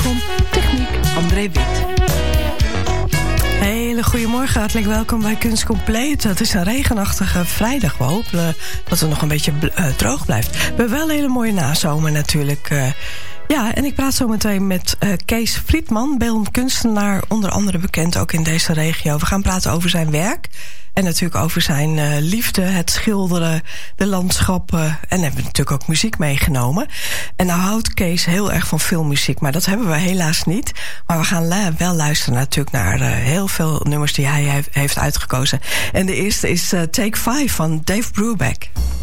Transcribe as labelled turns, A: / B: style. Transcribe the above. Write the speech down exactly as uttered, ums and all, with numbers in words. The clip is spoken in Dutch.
A: welkom. Techniek André Wit. Hele goedemorgen, hartelijk welkom bij Kunst Compleet. Het is een regenachtige vrijdag. We hopen dat het nog een beetje uh, droog blijft. We hebben wel een hele mooie nazomer natuurlijk. Uh, ja, en ik praat zo meteen met uh, Kees Friedman, beeldend kunstenaar, onder andere bekend ook in deze regio. We gaan praten over zijn werk. En natuurlijk over zijn uh, liefde, het schilderen, de landschappen. En hebben we natuurlijk ook muziek meegenomen. En nou houdt Kees heel erg van filmmuziek, maar dat hebben we helaas niet. Maar we gaan la- wel luisteren natuurlijk naar uh, heel veel nummers die hij heeft, heeft uitgekozen. En de eerste is uh, Take Five van Dave Brubeck.